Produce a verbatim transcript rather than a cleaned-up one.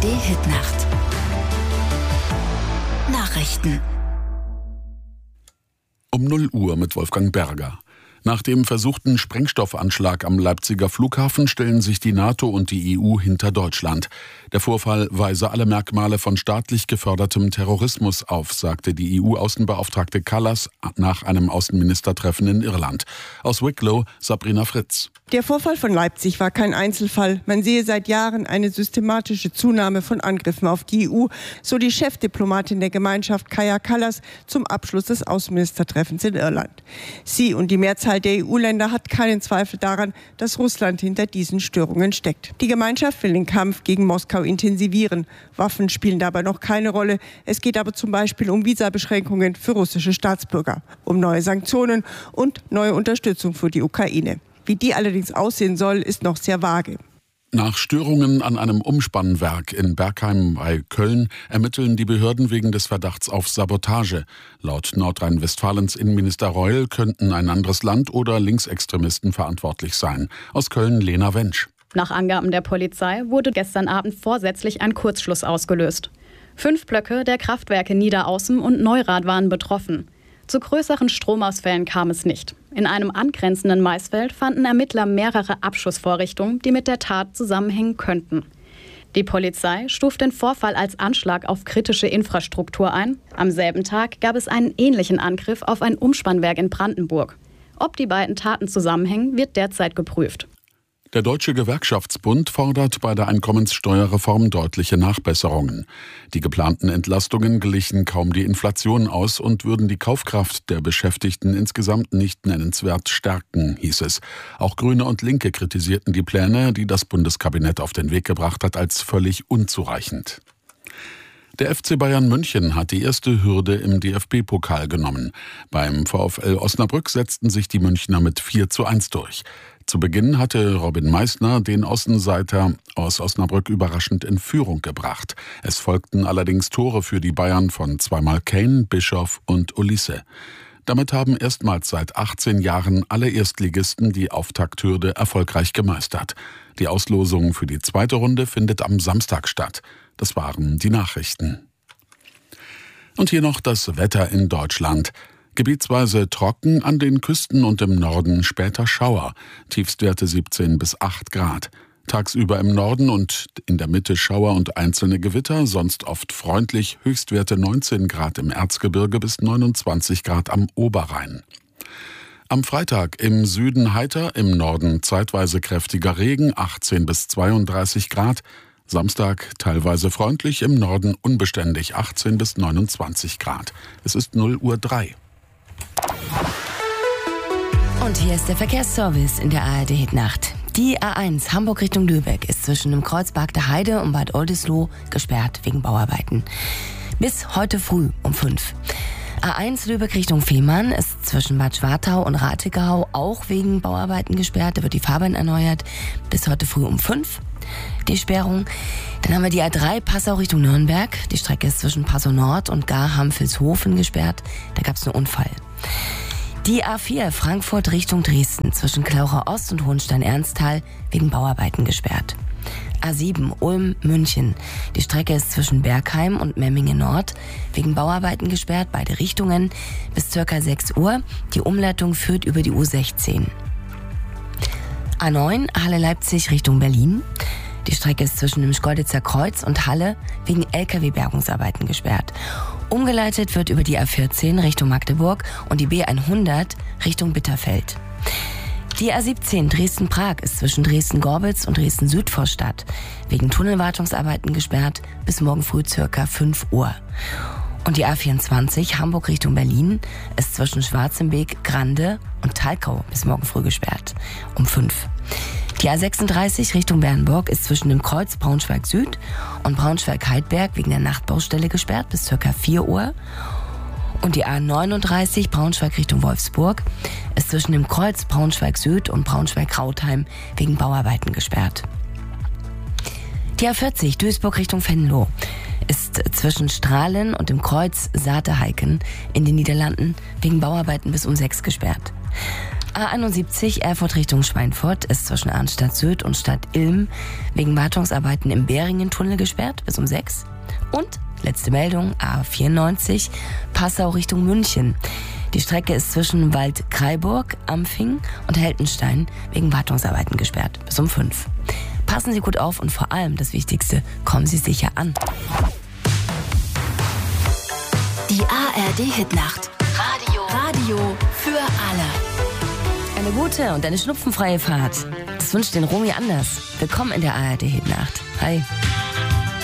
D-Hit-Nacht. Nachrichten. Um null Uhr mit Wolfgang Berger. Nach dem versuchten Sprengstoffanschlag am Leipziger Flughafen stellen sich die NATO und die E U hinter Deutschland. Der Vorfall weise alle Merkmale von staatlich gefördertem Terrorismus auf, sagte die E U-Außenbeauftragte Kallas nach einem Außenministertreffen in Irland. Aus Wicklow, Sabrina Fritz. Der Vorfall von Leipzig war kein Einzelfall. Man sehe seit Jahren eine systematische Zunahme von Angriffen auf die E U, so die Chefdiplomatin der Gemeinschaft Kaja Kallas zum Abschluss des Außenministertreffens in Irland. Sie und die Mehrzahl der E U-Länder hat keinen Zweifel daran, dass Russland hinter diesen Störungen steckt. Die Gemeinschaft will den Kampf gegen Moskau intensivieren. Waffen spielen dabei noch keine Rolle. Es geht aber zum Beispiel um Visabeschränkungen für russische Staatsbürger, um neue Sanktionen und neue Unterstützung für die Ukraine. Wie die allerdings aussehen soll, ist noch sehr vage. Nach Störungen an einem Umspannwerk in Bergheim bei Köln ermitteln die Behörden wegen des Verdachts auf Sabotage. Laut Nordrhein-Westfalens Innenminister Reul könnten ein anderes Land oder Linksextremisten verantwortlich sein. Aus Köln Lena Wensch. Nach Angaben der Polizei wurde gestern Abend vorsätzlich ein Kurzschluss ausgelöst. Fünf Blöcke der Kraftwerke Niederaußen und Neurath waren betroffen. Zu größeren Stromausfällen kam es nicht. In einem angrenzenden Maisfeld fanden Ermittler mehrere Abschussvorrichtungen, die mit der Tat zusammenhängen könnten. Die Polizei stuft den Vorfall als Anschlag auf kritische Infrastruktur ein. Am selben Tag gab es einen ähnlichen Angriff auf ein Umspannwerk in Brandenburg. Ob die beiden Taten zusammenhängen, wird derzeit geprüft. Der Deutsche Gewerkschaftsbund fordert bei der Einkommenssteuerreform deutliche Nachbesserungen. Die geplanten Entlastungen glichen kaum die Inflation aus und würden die Kaufkraft der Beschäftigten insgesamt nicht nennenswert stärken, hieß es. Auch Grüne und Linke kritisierten die Pläne, die das Bundeskabinett auf den Weg gebracht hat, als völlig unzureichend. Der F C Bayern München hat die erste Hürde im D F B-Pokal genommen. Beim VfL Osnabrück setzten sich die Münchner mit vier zu eins durch. Zu Beginn hatte Robin Meissner den Außenseiter aus Osnabrück überraschend in Führung gebracht. Es folgten allerdings Tore für die Bayern von zweimal Kane, Bischoff und Olise. Damit haben erstmals seit achtzehn Jahren alle Erstligisten die Auftakthürde erfolgreich gemeistert. Die Auslosung für die zweite Runde findet am Samstag statt. Das waren die Nachrichten. Und hier noch das Wetter in Deutschland. Gebietsweise trocken, an den Küsten und im Norden später Schauer. Tiefstwerte siebzehn bis acht Grad. Tagsüber im Norden und in der Mitte Schauer und einzelne Gewitter, sonst oft freundlich, Höchstwerte neunzehn Grad im Erzgebirge bis neunundzwanzig Grad am Oberrhein. Am Freitag im Süden heiter, im Norden zeitweise kräftiger Regen, achtzehn bis zweiunddreißig Grad. Samstag teilweise freundlich, im Norden unbeständig, achtzehn bis neunundzwanzig Grad. Es ist null Uhr drei. Und hier ist der Verkehrsservice in der A R D-Hit-Nacht. Die A eins Hamburg Richtung Lübeck ist zwischen dem Kreuzberg der Heide und Bad Oldesloe gesperrt wegen Bauarbeiten. Bis heute früh um fünf. A eins Lübeck Richtung Fehmarn ist zwischen Bad Schwartau und Rathegau auch wegen Bauarbeiten gesperrt. Da wird die Fahrbahn erneuert. Bis heute früh um fünf. Die Sperrung. Dann haben wir die A drei Passau Richtung Nürnberg. Die Strecke ist zwischen Passau Nord und Garham-Vilshofen gesperrt. Da gab es einen Unfall. Die A vier Frankfurt Richtung Dresden zwischen Klauchau Ost und Hohenstein-Ernsthal wegen Bauarbeiten gesperrt. A sieben Ulm-München. Die Strecke ist zwischen Bergheim und Memmingen Nord wegen Bauarbeiten gesperrt, beide Richtungen bis ca. sechs Uhr. Die Umleitung führt über die U sechzehn. A neun Halle Leipzig Richtung Berlin. Die Strecke ist zwischen dem Schkeuditzer Kreuz und Halle wegen L K W-Bergungsarbeiten gesperrt. Umgeleitet wird über die A vierzehn Richtung Magdeburg und die B hundert Richtung Bitterfeld. Die A siebzehn Dresden-Prag ist zwischen Dresden-Gorbitz und Dresden-Südvorstadt wegen Tunnelwartungsarbeiten gesperrt bis morgen früh circa fünf Uhr. Und die A vierundzwanzig Hamburg Richtung Berlin ist zwischen Schwarzenbeek, Grande und Talkau bis morgen früh gesperrt um fünf. Die A sechsunddreißig Richtung Bernburg ist zwischen dem Kreuz Braunschweig Süd und Braunschweig-Heidberg wegen der Nachtbaustelle gesperrt bis ca. vier Uhr. Und die A neununddreißig Braunschweig Richtung Wolfsburg ist zwischen dem Kreuz Braunschweig Süd und Braunschweig-Rautheim wegen Bauarbeiten gesperrt. Die A vierzig Duisburg Richtung Venlo ist zwischen Strahlen und dem Kreuz Saate-Heiken in den Niederlanden wegen Bauarbeiten bis um sechs gesperrt. A einundsiebzig Erfurt Richtung Schweinfurt ist zwischen Arnstadt-Süd und Stadt Ilm wegen Wartungsarbeiten im Beringen-Tunnel gesperrt bis um sechs. Und letzte Meldung, A vierundneunzig Passau Richtung München. Die Strecke ist zwischen Waldkraiburg, Ampfing und Heltenstein wegen Wartungsarbeiten gesperrt bis um fünf. Passen Sie gut auf und vor allem das Wichtigste, kommen Sie sicher an. Die A R D-Hitnacht. Radio. Radio für alle. Eine gute und eine schnupfenfreie Fahrt. Das wünscht den Romy anders. Willkommen in der A R D-Hitnacht. Hi.